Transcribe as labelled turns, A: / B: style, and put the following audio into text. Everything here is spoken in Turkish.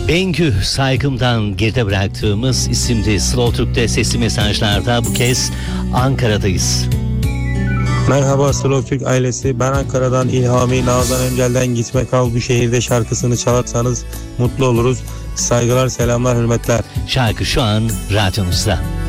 A: Bengü Saygım'dan geride bıraktığımız isimli Slow Türk'te sesli mesajlarda bu kez Ankara'dayız.
B: Merhaba Slow Türk ailesi. Ben Ankara'dan İlhami Nazan Öncel'den Gitme Kal Bu Şehirde şarkısını çalarsanız mutlu oluruz. Saygılar, selamlar, hürmetler.
A: Şarkı şu an radyonuzda.